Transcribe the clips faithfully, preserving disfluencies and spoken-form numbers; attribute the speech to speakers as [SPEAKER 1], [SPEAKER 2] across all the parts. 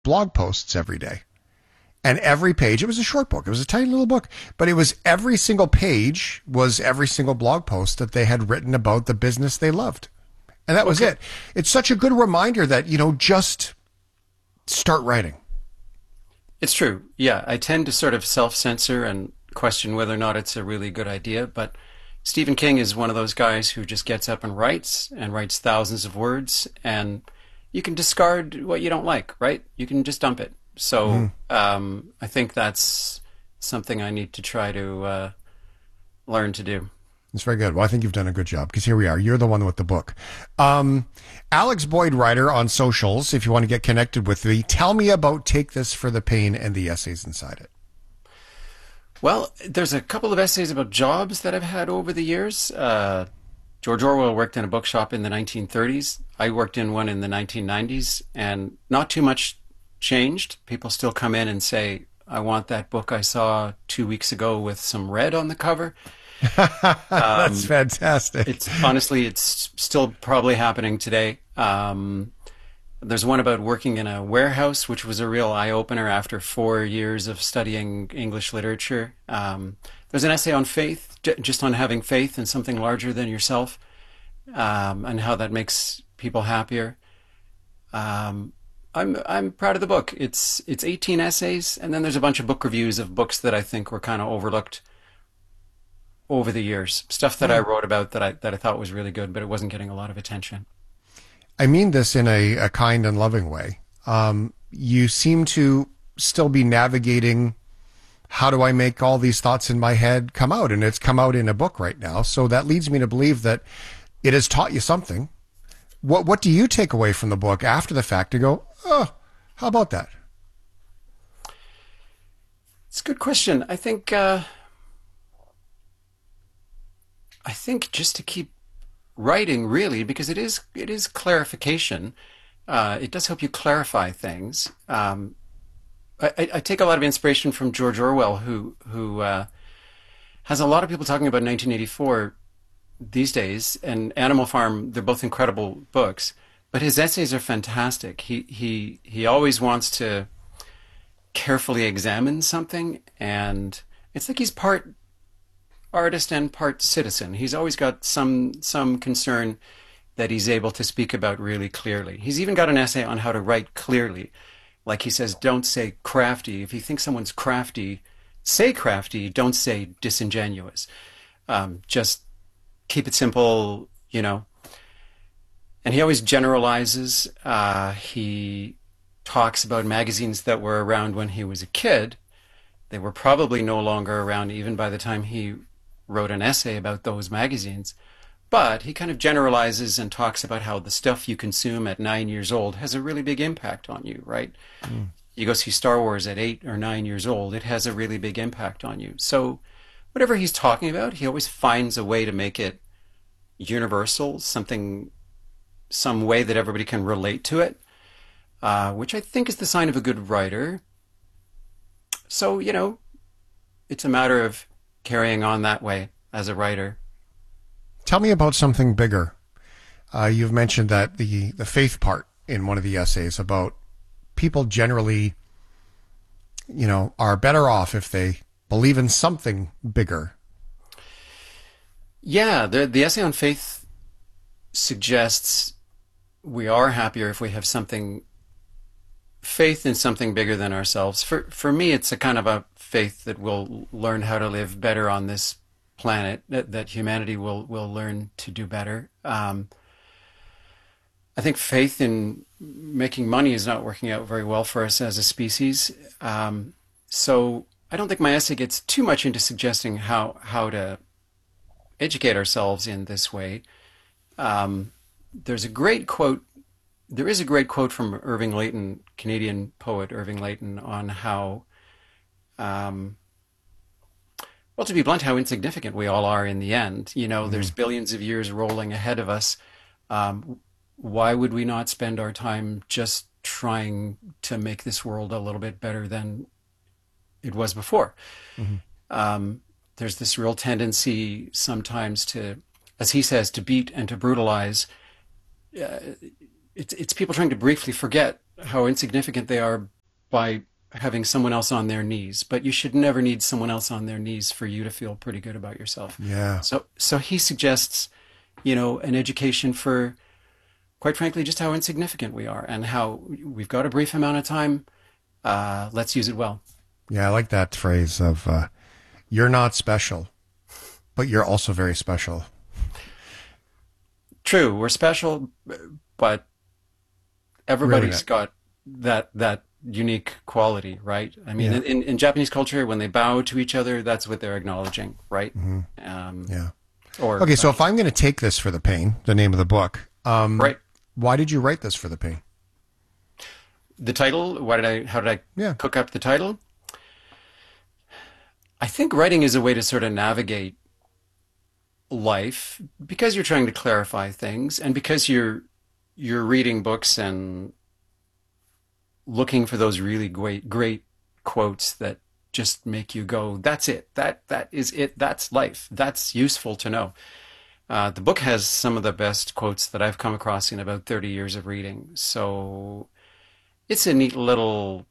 [SPEAKER 1] blog posts every day. And every page, it was a short book. It was a tiny little book, but it was every single page was every single blog post that they had written about the business they loved. And that was
[SPEAKER 2] Okay.
[SPEAKER 1] it. It's such a good reminder that, you know, just start writing.
[SPEAKER 2] It's true. Yeah, I tend to sort of self-censor and question whether or not it's a really good idea, but Stephen King is one of those guys who just gets up and writes and writes thousands of words, and you can discard what you don't like, right? You can just dump it. So um, I think that's something I need to try to uh, learn to do.
[SPEAKER 1] It's very good. Well, I think you've done a good job because here we are. You're the one with the book. Um, Alex Boyd Writer on socials, if you want to get connected with me, tell me about Take This for the Pain and the essays inside it.
[SPEAKER 2] Well, there's a couple of essays about jobs that I've had over the years. Uh, George Orwell worked in a bookshop in the nineteen thirties. I worked in one in the nineteen nineties, and not too much changed. People still come in and say, I want that book I saw two weeks ago with some red on the cover.
[SPEAKER 1] That's fantastic.
[SPEAKER 2] It's honestly, it's still probably happening today. Um, there's one about working in a warehouse, which was a real eye-opener after four years of studying English literature. Um, there's an essay on faith, j- just on having faith in something larger than yourself, um, and how that makes people happier. Um, I'm I'm proud of the book. It's it's eighteen essays, and then there's a bunch of book reviews of books that I think were kind of overlooked over the years. Stuff that I wrote about that I that I thought was really good, but it wasn't getting a lot of attention.
[SPEAKER 1] I mean this in a, a kind and loving way. Um, you seem to still be navigating how do I make all these thoughts in my head come out? And it's come out in a book right now. So that leads me to believe that it has taught you something. What what do you take away from the book after the fact to go, oh, how about that?
[SPEAKER 2] It's a good question. I think uh, I think just to keep writing, really, because it is it is clarification. Uh, it does help you clarify things. Um, I, I I take a lot of inspiration from George Orwell, who who uh, has a lot of people talking about nineteen eighty-four these days, and Animal Farm. They're both incredible books, but his essays are fantastic. He he he always wants to carefully examine something, and it's like he's part artist and part citizen. He's always got some some concern that he's able to speak about really clearly. He's even got an essay on how to write clearly. Like he says, don't say crafty. If you think someone's crafty, say crafty. Don't say disingenuous. Um, just keep it simple, you know. And he always generalizes. Uh, he talks about magazines that were around when he was a kid. They were probably no longer around even by the time he wrote an essay about those magazines. But he kind of generalizes and talks about how the stuff you consume at nine years old has a really big impact on you, right? Mm. You go see Star Wars at eight or nine years old, it has a really big impact on you. So whatever he's talking about, he always finds a way to make it universal, something, some way that everybody can relate to it, uh, which I think is the sign of a good writer. So, you know, it's a matter of carrying on that way as a writer.
[SPEAKER 1] Tell me about something bigger. Uh, you've mentioned that the, the faith part in one of the essays about people generally, you know, are better off if they believe in something bigger.
[SPEAKER 2] Yeah, the the essay on faith suggests we are happier if we have something, faith in something bigger than ourselves. For for me, it's a kind of a faith that we'll learn how to live better on this planet, that, that humanity will, will learn to do better. Um, I think faith in making money is not working out very well for us as a species. Um, so I don't think my essay gets too much into suggesting how, how to educate ourselves in this way. Um, there's a great quote, there is a great quote from Irving Layton, Canadian poet Irving Layton, on how um, well, to be blunt, how insignificant we all are in the end. You know, mm-hmm. There's billions of years rolling ahead of us. Um, why would we not spend our time just trying to make this world a little bit better than it was before? Mm-hmm. Um, there's this real tendency sometimes to, as he says, to beat and to brutalize. Uh, it's, it's people trying to briefly forget how insignificant they are by having someone else on their knees, but you should never need someone else on their knees for you to feel pretty good about yourself.
[SPEAKER 1] Yeah.
[SPEAKER 2] So, so he suggests, you know, an education for, quite frankly, just how insignificant we are and how we've got a brief amount of time. Uh, let's use it well.
[SPEAKER 1] Yeah, I like that phrase of, uh, you're not special, but you're also very special.
[SPEAKER 2] True, we're special, but everybody's really got that that unique quality, right? I mean, yeah. in, in Japanese culture, when they bow to each other, that's what they're acknowledging, right?
[SPEAKER 1] Mm-hmm.
[SPEAKER 2] Um,
[SPEAKER 1] yeah.
[SPEAKER 2] Or
[SPEAKER 1] okay, so if I'm going to take this for the pain, the name of the book, um,
[SPEAKER 2] right?
[SPEAKER 1] Why did you write this for the pain?
[SPEAKER 2] The title. Why did I? How did I
[SPEAKER 1] yeah.
[SPEAKER 2] cook up the title? I think writing is a way to sort of navigate life because you're trying to clarify things, and because you're you're reading books and looking for those really great great quotes that just make you go, that's it, that that is it, that's life, that's useful to know. Uh, the book has some of the best quotes that I've come across in about thirty years of reading, so it's a neat little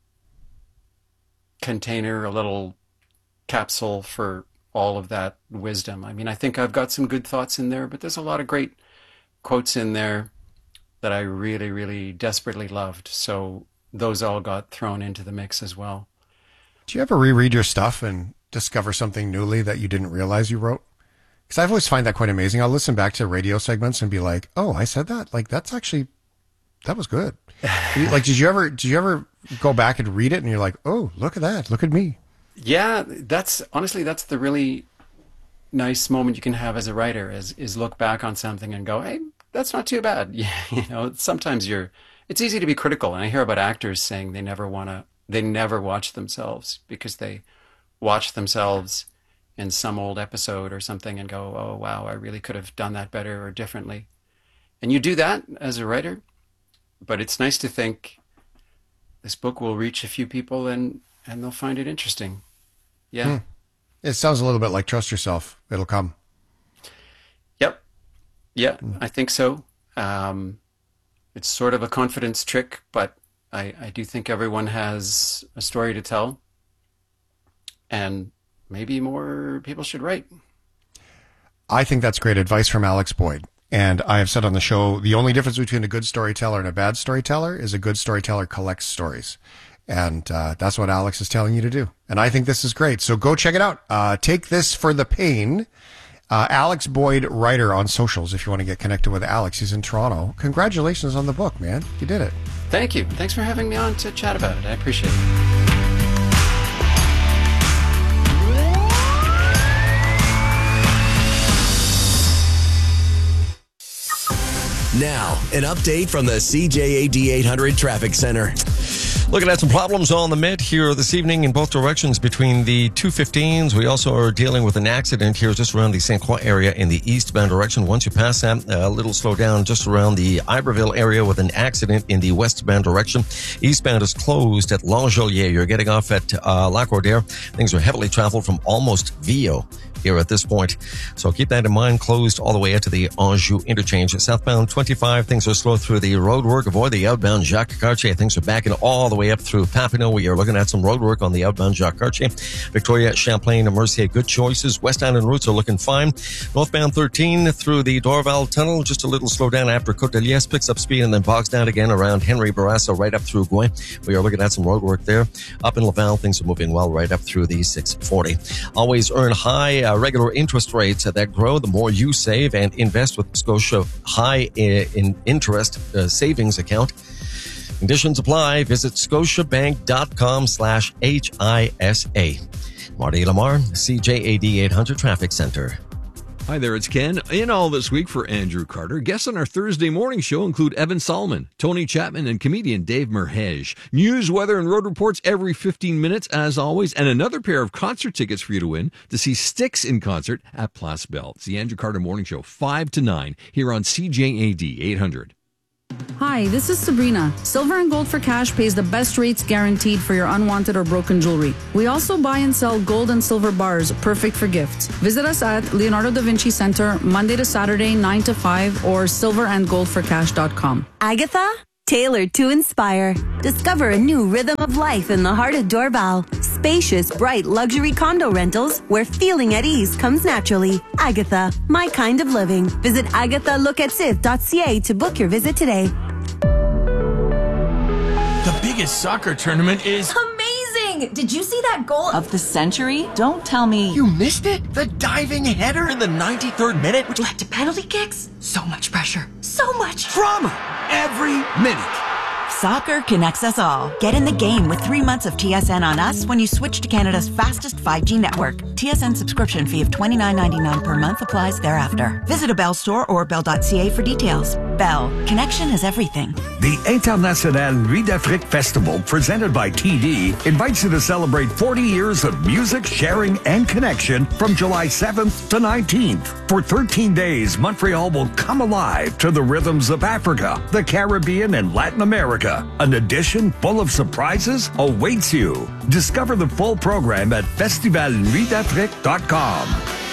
[SPEAKER 2] container, a little capsule for all of that wisdom. I mean, I think I've got some good thoughts in there, but there's a lot of great quotes in there that I really, really desperately loved. So those all got thrown into the mix as well.
[SPEAKER 1] Do you ever reread your stuff and discover something newly that you didn't realize you wrote? Because I've always find that quite amazing. I'll listen back to radio segments and be like, oh, I said that? Like, that's actually, that was good. Like, did you ever, did you ever go back and read it and you're like, oh, look at that. Look at me.
[SPEAKER 2] Yeah, that's honestly, that's the really nice moment you can have as a writer is, is look back on something and go, hey, that's not too bad. Yeah, you know, sometimes you're, it's easy to be critical. And I hear about actors saying they never want to, they never watch themselves because they watch themselves in some old episode or something and go, oh, wow, I really could have done that better or differently. And you do that as a writer, but it's nice to think this book will reach a few people and, and they'll find it interesting. Yeah. Hmm.
[SPEAKER 1] It sounds a little bit like trust yourself. It'll come.
[SPEAKER 2] Yep. Yeah, hmm. I think so. Um, it's sort of a confidence trick, but I, I do think everyone has a story to tell. And maybe more people should write.
[SPEAKER 1] I think that's great advice from Alex Boyd. And I have said on the show, the only difference between a good storyteller and a bad storyteller is a good storyteller collects stories. And uh, that's what Alex is telling you to do. And I think this is great. So go check it out. Uh, take this for the pain. Uh, Alex Boyd, writer on socials, if you want to get connected with Alex. He's in Toronto. Congratulations on the book, man. You did it.
[SPEAKER 2] Thank you. Thanks for having me on to chat about it. I appreciate it.
[SPEAKER 3] Now, an update from the C J A D eight hundred Traffic Center.
[SPEAKER 4] Looking at some problems on the mid here this evening in both directions between the two fifteens. We also are dealing with an accident here just around the Saint Croix area in the eastbound direction. Once you pass that, a little slow down just around the Iberville area with an accident in the westbound direction. Eastbound is closed at L'Angelier. You're getting off at uh, Lac-Roder. Things are heavily traveled from almost Vio here at this point. So keep that in mind. Closed all the way out to the Anjou interchange. Southbound twenty-five, things are slow through the road work. Avoid the outbound Jacques Cartier. Things are backing all the way up through Papineau. We are looking at some road work on the outbound Jacques Cartier. Victoria, Champlain, and Mercier, good choices. West Island routes are looking fine. Northbound thirteen through the Dorval Tunnel. Just a little slow down after Côte de Liesse. Picks up speed and then bogs down again around Henry Bourassa right up through Gouin. We are looking at some road work there. Up in Laval, things are moving well right up through the six forty. Always earn high uh, regular interest rates that grow the more you save, and invest with Scotia High in interest uh, savings account. Conditions apply. Visit scotiabank.com slash HISA. Marty Lamar, C J A D eight hundred Traffic Center.
[SPEAKER 5] Hi there, it's Ken. In all this week for Andrew Carter, guests on our Thursday morning show include Evan Solomon, Tony Chapman, and comedian Dave Merhej. News, weather, and road reports every fifteen minutes, as always, and another pair of concert tickets for you to win to see Styx in concert at Place Belle. It's the Andrew Carter Morning Show, five to nine, here on C J A D eight hundred.
[SPEAKER 6] Hi, this is Sabrina. Silver and Gold for Cash pays the best rates guaranteed for your unwanted or broken jewelry. We also buy and sell gold and silver bars, perfect for gifts. Visit us at Leonardo da Vinci Center, Monday to Saturday, nine to five, or silver and gold for cash dot com.
[SPEAKER 7] Agatha? Tailored to inspire. Discover a new rhythm of life in the heart of Dorval. Spacious, bright luxury condo rentals where feeling at ease comes naturally. Agatha, my kind of living. Visit agatha locatif dot c a to book your visit today.
[SPEAKER 8] The biggest soccer tournament is
[SPEAKER 9] amazing! Did you see that goal of the century? Don't tell me.
[SPEAKER 8] You missed it? The diving header in the ninety-third minute,
[SPEAKER 9] which led to penalty kicks? So much pressure. So much
[SPEAKER 8] drama every minute.
[SPEAKER 10] Soccer connects us all. Get in the game with three months of T S N on us when you switch to Canada's fastest five G network. T S N subscription fee of twenty-nine ninety-nine per month applies thereafter. Visit a Bell store or bell dot c a for details. Bell. Connection is everything.
[SPEAKER 11] The International Nuit d'Afrique Festival, presented by T D, invites you to celebrate forty years of music, sharing, and connection from July seventh to nineteenth. For thirteen days, Montreal will come alive to the rhythms of Africa, the Caribbean, and Latin America. An edition full of surprises awaits you. Discover the full program at festival nuit d'afrique dot com.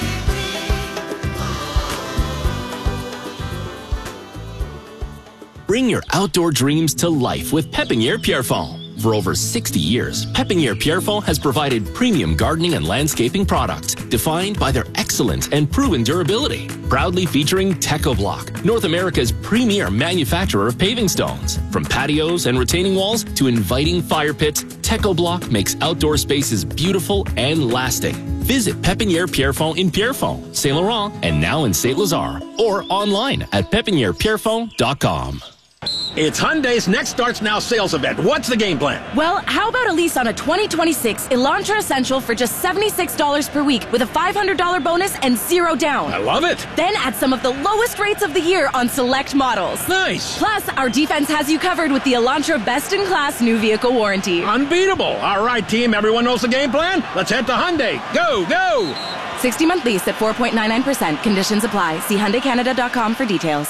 [SPEAKER 12] Bring your outdoor dreams to life with Pépinière Pierrefonds. For over sixty years, Pépinière Pierrefonds has provided premium gardening and landscaping products defined by their excellent and proven durability. Proudly featuring TechoBlock, North America's premier manufacturer of paving stones. From patios and retaining walls to inviting fire pits, TechoBlock makes outdoor spaces beautiful and lasting. Visit Pépinière Pierrefonds in Pierrefonds, Saint Laurent, and now in Saint Lazare, or online at pépinière pierrefonds dot com.
[SPEAKER 13] It's Hyundai's Next Starts Now sales event. What's the game plan?
[SPEAKER 14] Well, how about a lease on a twenty twenty-six Elantra Essential for just seventy-six dollars per week with a five hundred dollars bonus and zero down?
[SPEAKER 13] I love it.
[SPEAKER 14] Then add some of the lowest rates of the year on select models.
[SPEAKER 13] Nice.
[SPEAKER 14] Plus, our defense has you covered with the Elantra Best in Class New Vehicle Warranty.
[SPEAKER 13] Unbeatable. All right, team. Everyone knows the game plan? Let's head to Hyundai. Go, go.
[SPEAKER 14] sixty-month lease at four point nine nine percent. Conditions apply. See Hyundai Canada dot com for details.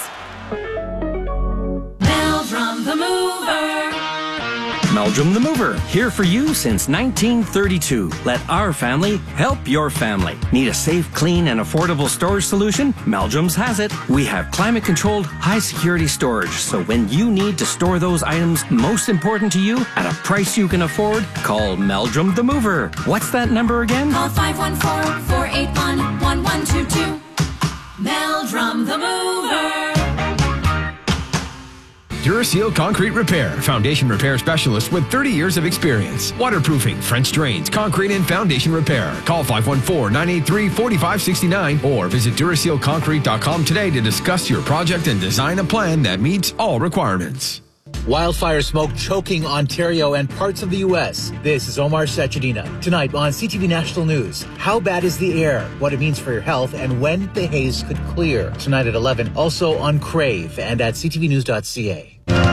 [SPEAKER 15] Meldrum the Mover.
[SPEAKER 16] Meldrum the Mover, here for you since nineteen thirty-two. Let our family help your family. Need a safe, clean, and affordable storage solution? Meldrum's has it. We have climate-controlled, high-security storage, so when you need to store those items most important to you at a price you can afford, call Meldrum the Mover. What's that number again?
[SPEAKER 15] Call five one four, four eight one, one one two two. Meldrum the Mover.
[SPEAKER 17] Duraseal Concrete Repair, foundation repair specialist with thirty years of experience. Waterproofing, French drains, concrete and foundation repair. Call five one four, nine eight three, four five six nine or visit duraseal concrete dot com today to discuss your project and design a plan that meets all requirements.
[SPEAKER 18] Wildfire smoke choking Ontario and parts of the U S. This is Omar Sachedina. Tonight on C T V National News, how bad is the air, what it means for your health, and when the haze could clear. Tonight at eleven, also on Crave and at c t v news dot c a.